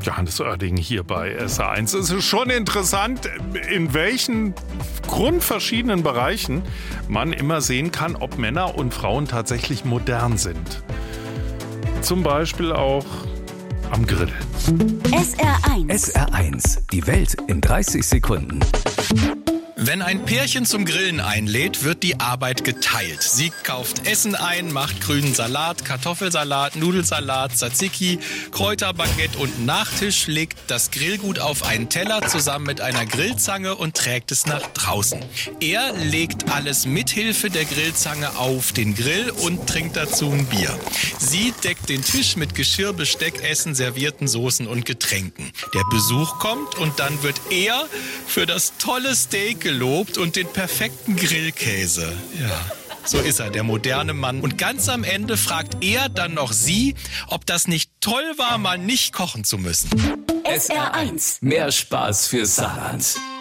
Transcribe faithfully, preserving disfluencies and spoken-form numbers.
Johannes Oerding hier bei S R eins. Es ist schon interessant, in welchen grundverschiedenen Bereichen man immer sehen kann, ob Männer und Frauen tatsächlich modern sind. Zum Beispiel auch am Grill. S R eins. S R eins, die Welt in dreißig Sekunden. Wenn ein Pärchen zum Grillen einlädt, wird die Arbeit geteilt. Sie kauft Essen ein, macht grünen Salat, Kartoffelsalat, Nudelsalat, Tzatziki, Kräuterbaguette und Nachtisch, legt das Grillgut auf einen Teller zusammen mit einer Grillzange und trägt es nach draußen. Er legt alles mithilfe der Grillzange auf den Grill und trinkt dazu ein Bier. Sie deckt den Tisch mit Geschirr, Besteck, Essen, servierten Soßen und Getränken. Der Besuch kommt und dann wird er für das tolle Steak gelobt und den perfekten Grillkäse. Ja, so ist er, der moderne Mann. Und ganz am Ende fragt er dann noch sie, ob das nicht toll war, mal nicht kochen zu müssen. S R eins, mehr Spaß für Saarland.